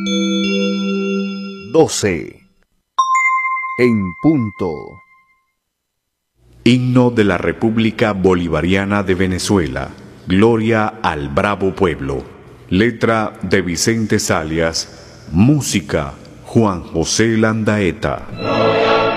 12 en punto. Himno de la República Bolivariana de Venezuela. Gloria al bravo pueblo. Letra de Vicente Zalias. Música Juan José Landaeta.